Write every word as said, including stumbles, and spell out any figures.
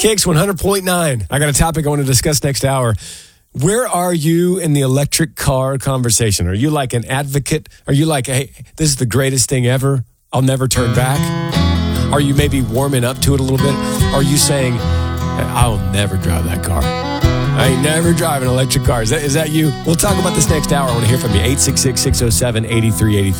Kicks one hundred point nine. I got a topic I want to discuss next hour. Where are you in the electric car conversation? Are you like an advocate? Are you like, hey, this is the greatest thing ever, I'll never turn back? Are you maybe warming up to it a little bit? Are you saying, I'll never drive that car? I ain't never drive an electric car. Is that, is that you? We'll talk about this next hour. I want to hear from you. eight six six, six oh seven, eight three eight three.